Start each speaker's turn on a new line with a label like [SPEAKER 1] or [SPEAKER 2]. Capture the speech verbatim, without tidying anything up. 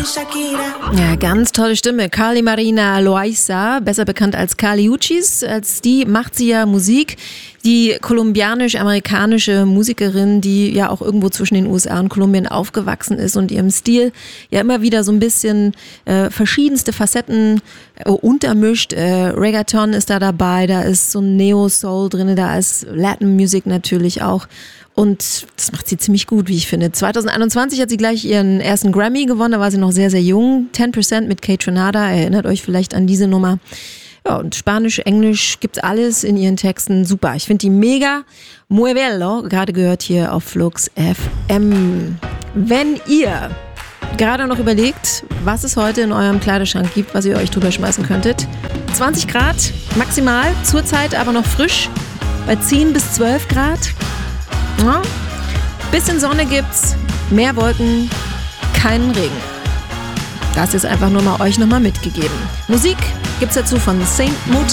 [SPEAKER 1] Ja, ganz tolle Stimme. Carly Marina Loaiza, besser bekannt als Kali Uchis. Als die macht sie ja Musik. Die kolumbianisch-amerikanische Musikerin, die ja auch irgendwo zwischen den U S A und Kolumbien aufgewachsen ist und ihrem Stil ja immer wieder so ein bisschen äh, verschiedenste Facetten äh, untermischt. Äh, Reggaeton ist da dabei, da ist so ein Neo-Soul drin, da ist Latin Music natürlich auch. Und das macht sie ziemlich gut, wie ich finde. zwanzig einundzwanzig hat sie gleich ihren ersten Grammy gewonnen, da war sie noch sehr, sehr jung. zehn Prozent mit Kate Renata, erinnert euch vielleicht an diese Nummer. Ja, und Spanisch, Englisch, gibt's alles in ihren Texten. Super, ich finde die mega. Muy bello, gerade gehört hier auf Flux F M. Wenn ihr gerade noch überlegt, was es heute in eurem Kleiderschrank gibt, was ihr euch drüber schmeißen könntet. zwanzig Grad maximal, zurzeit aber noch frisch, bei zehn bis zwölf Grad. Ja, bisschen Sonne gibt's, mehr Wolken, keinen Regen. Das ist einfach nur mal euch nochmal mitgegeben. Musik gibt's dazu von Saint Motel.